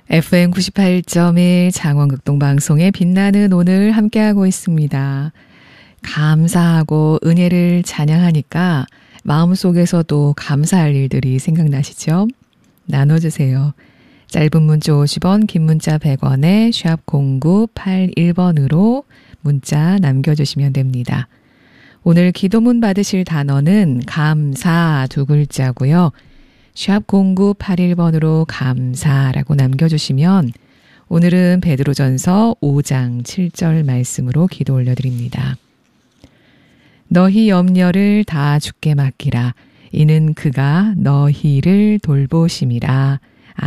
FM 98.1 장원극동방송의 빛나는 오늘 함께하고 있습니다. 감사하고 은혜를 찬양하니까 마음속에서도 감사할 일들이 생각나시죠? 나눠주세요. 짧은 문자 50원, 긴 문자 100원에 샵 0981번으로 문자 남겨주시면 됩니다. 오늘 기도문 받으실 단어는 감사 두 글자고요. 샵 0981번으로 감사라고 남겨주시면 오늘은 베드로전서 5장 7절 말씀으로 기도 올려드립니다. 너희 염려를 다 주께 맡기라. 이는 그가 너희를 돌보심이라.